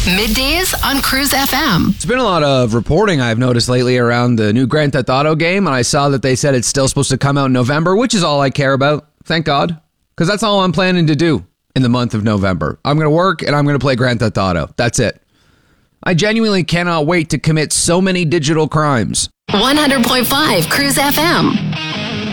Middays on Cruise FM. It's been a lot of reporting I've noticed lately around the new Grand Theft Auto game, and I saw that they said it's still supposed to come out in November, which is all I care about. Thank God. Because that's all I'm planning to do in the month of November. I'm going to work and I'm going to play Grand Theft Auto. That's it. I genuinely cannot wait to commit so many digital crimes. 100.5 Cruise FM.